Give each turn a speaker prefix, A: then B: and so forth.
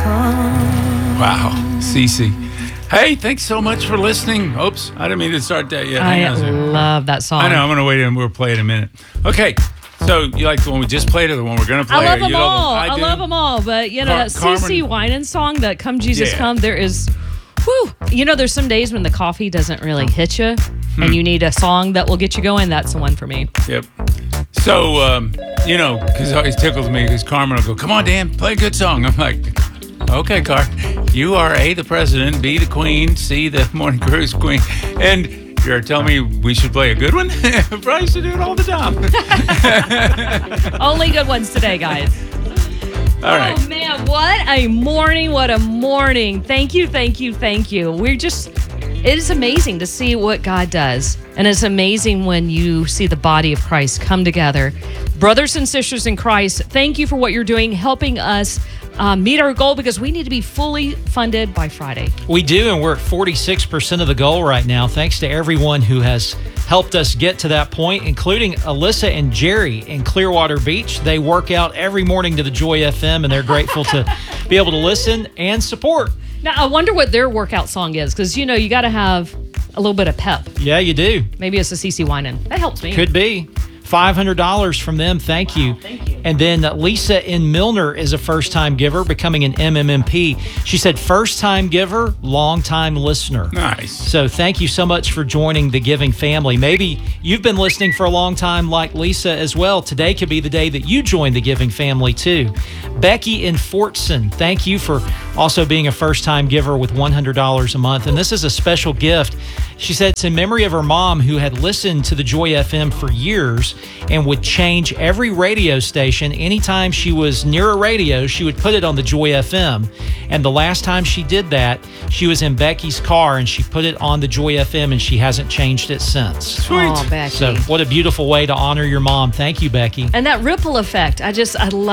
A: Wow, Cece. Hey, thanks so much for listening. Oops, I didn't mean to start that yet.
B: I love that song.
A: I know, I'm going to wait and we'll play it in a minute. Okay, so you like the one we just played or the one we're going to play?
B: I love them all. I
A: do.
B: love them all. But, you know, that CeCe Winans song, that Come Jesus Come, there is, you know, there's some days when the coffee doesn't really hit you and you need a song that will get you going. That's the one for me.
A: Yep. So, you know, because it always tickles me because Carmen will go, come on, Dan, play a good song. I'm like, okay, Car, you are A, the president, B, the queen, C, the morning cruise queen, and you're telling me we should play a good one? Probably should do it all the time.
B: Only good ones today, guys.
A: All right.
B: Oh, man, what a morning. What a morning. Thank you, thank you, thank you. It is amazing to see what God does. And it's amazing when you see the body of Christ come together. Brothers and sisters in Christ, thank you for what you're doing, helping us meet our goal, because we need to be fully funded by Friday.
C: We do, and we're at 46% of the goal right now. Thanks to everyone who has helped us get to that point, including Alyssa and Jerry in Clearwater Beach. They work out every morning to the Joy FM, and they're grateful to be able to listen and support.
B: Now, I wonder what their workout song is, because, you know, you got to have a little bit of pep.
C: Yeah, you do.
B: Maybe it's a CeCe Winans. That helps me.
C: Could be. $500 from them. Thank you.
B: Thank you.
C: And then Lisa in Milner is a first-time giver, becoming an MMMP. She said first-time giver, long-time listener.
A: Nice.
C: So thank you so much for joining the giving family. Maybe you've been listening for a long time like Lisa as well. Today could be the day that you join the giving family too. Becky in Fortson, thank you for also being a first-time giver with $100 a month. And this is a special gift. She said it's in memory of her mom, who had listened to the Joy FM for years and would change every radio station. Anytime she was near a radio, she would put it on the Joy FM. And the last time she did that, she was in Becky's car and she put it on the Joy FM, and she hasn't changed it since.
A: Sweet.
B: Oh, Becky.
C: So what a beautiful way to honor your mom. Thank you, Becky.
B: And that ripple effect, I love